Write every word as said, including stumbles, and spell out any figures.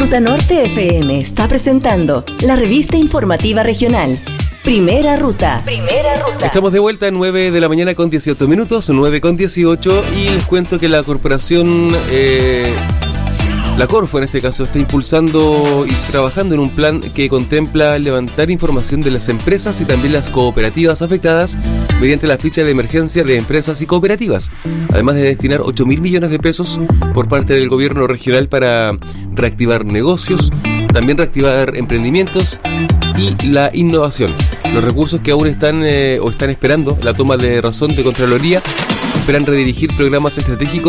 Ruta Norte F M está presentando la revista informativa regional. Primera Ruta. Primera Ruta. Estamos de vuelta a nueve de la mañana con dieciocho minutos, nueve con dieciocho, y les cuento que la corporación, eh, la Corfo en este caso, está impulsando y trabajando en un plan que contempla levantar información de las empresas y también las cooperativas afectadas mediante la ficha de emergencia de empresas y cooperativas, además de destinar ocho mil millones de pesos por parte del gobierno regional para reactivar negocios, también reactivar emprendimientos y la innovación. Los recursos que aún están eh, o están esperando la toma de razón de Contraloría esperan redirigir programas estratégicos